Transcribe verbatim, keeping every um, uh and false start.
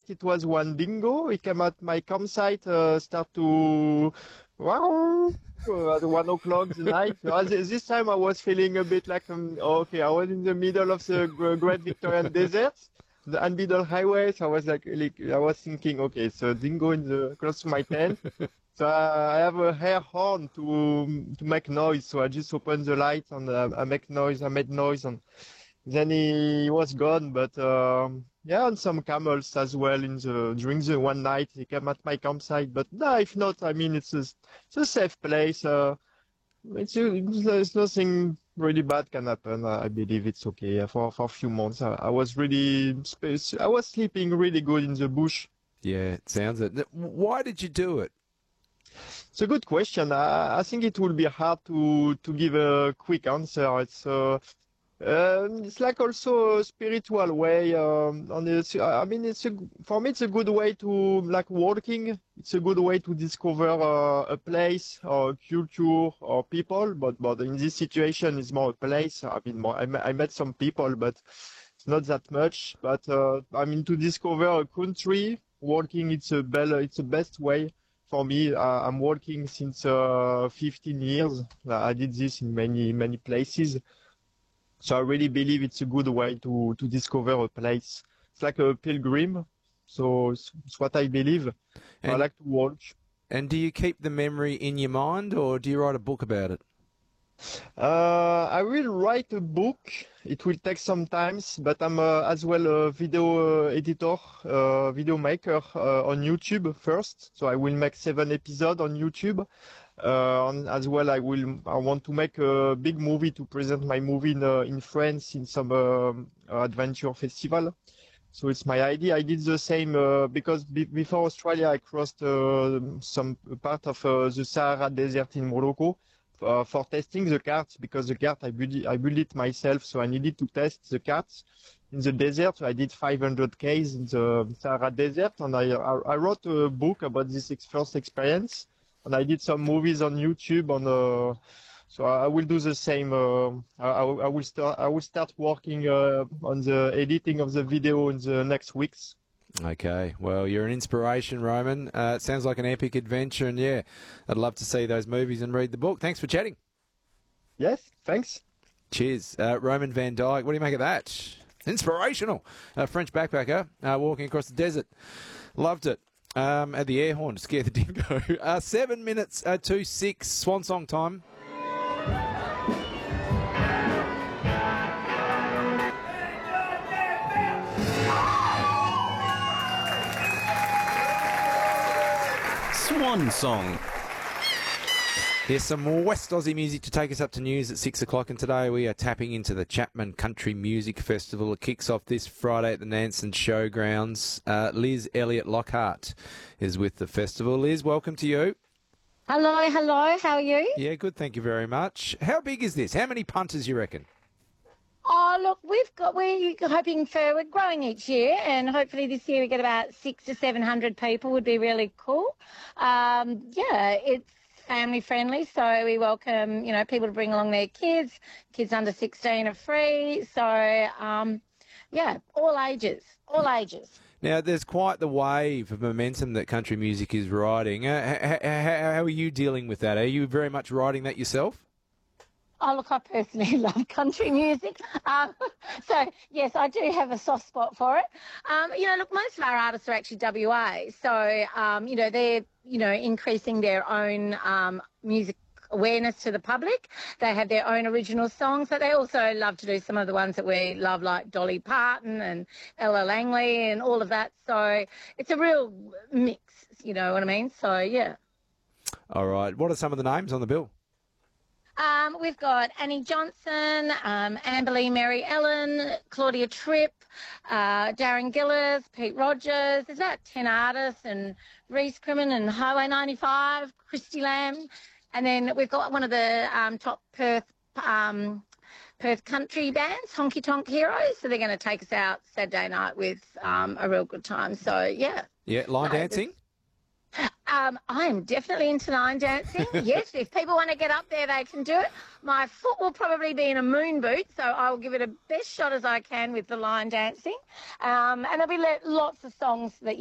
night, it was one dingo. He came at my campsite, uh, start to wow uh, at one o'clock the night. Uh, this this time I was feeling a bit like um, okay, I was in the middle of the Gr- Great Victorian Desert, the unbuilt highway. So I was like, like I was thinking, okay, so dingo in the close to my tent. So uh, I have a air horn to to make noise. So I just open the light and uh, I make noise. I made noise and then he was gone. But um, yeah, and some camels as well in the during the one night he came at my campsite. But no, if not, I mean it's a, it's a safe place. Uh, it's, a, it's nothing really bad can happen. I believe it's okay. For for a few months, I, I was really space. I was sleeping really good in the bush. Yeah, it sounds it. Why did you do it? It's a good question. I, I think it will be hard to to give a quick answer. It's uh, um, it's like also a spiritual way. Um, and it's, I mean, it's a, for me, it's a good way to like walking. It's a good way to discover uh, a place or culture or people. But but in this situation, it's more a place. I mean, more, I, met- I met some people, but it's not that much. But uh, I mean, to discover a country, walking, it's a bell, it's the best way for me. Uh, I'm working since uh, fifteen years. Uh, I did this in many, many places. So I really believe it's a good way to, to discover a place. It's like a pilgrim. So it's, it's what I believe. So I And like to walk. and do you keep the memory in your mind, or do you write a book about it? Uh, I will write a book. It will take some time, but I'm uh, as well a video uh, editor, uh, video maker uh, on YouTube first. So I will make seven episodes on YouTube. Uh, and as well, I will. I want to make a big movie to present my movie in uh, in France in some um, adventure festival. So it's my idea. I did the same uh, because be- before Australia, I crossed uh, some part of uh, the Sahara Desert in Morocco uh, for testing the carts because the cart I built, I built it myself, so I needed to test the carts in the desert. So I did five hundred Ks in the Sahara Desert, and I I, I wrote a book about this ex- first experience, and I did some movies on YouTube on. Uh, so I I will do the same. Uh, I, I will I will start. I will start working uh, on the editing of the video in the next weeks. Okay, well, you're an inspiration, Roman. Uh, it sounds like an epic adventure, and yeah, I'd love to see those movies and read the book. Thanks for chatting. Yes, thanks. Cheers. Uh, Roman Van Dyke, what do you make of that? Inspirational. A French backpacker uh, walking across the desert. Loved it. Um, at the air horn to scare the dingo. Uh, seven minutes uh, to six. Swan song time. Swan Song. Here's some West Aussie music to take us up to news at six o'clock, and today we are tapping into the Chapman Country Music Festival. It kicks off this Friday at the Nansen Showgrounds. Uh, Liz Elliott Lockhart is with the festival. Liz, welcome to you. Hello, hello. How are you? Yeah, good, thank you very much. How big is this? How many punters you reckon? Oh, look, we've got we're hoping for we're growing each year, and hopefully this year we get about six to seven hundred people. Would be really cool. Um, yeah, it's family friendly, so we welcome you know people to bring along their kids. Kids under sixteen are free. So um, yeah, all ages, all ages. Now, there's quite the wave of momentum that country music is riding. Uh, how, how, how are you dealing with that? Are you very much riding that yourself? Oh, look, I personally love country music. Um, so, yes, I do have a soft spot for it. Um, you know, look, most of our artists are actually W A. So, um, you know, they're, you know, increasing their own um, music awareness to the public. They have their own original songs, but they also love to do some of the ones that we love, like Dolly Parton and Ella Langley and all of that. So it's a real mix, you know what I mean? So, yeah. All right. What are some of the names on the bill? Um, we've got Annie Johnson, um, Amberly Mary Ellen, Claudia Tripp, uh, Darren Gillis, Pete Rogers. There's about ten artists, and Reese Crimmin and Highway ninety-five, Christy Lamb. And then we've got one of the um, top Perth um, Perth country bands, Honky Tonk Heroes. So they're going to take us out Saturday night with um, a real good time. So, yeah. Yeah, line No, dancing? Um, I am definitely into line dancing. Yes, if people want to get up there, they can do it. My foot will probably be in a moon boot, so I will give it a best shot as I can with the line dancing. Um, and there'll be lots of songs that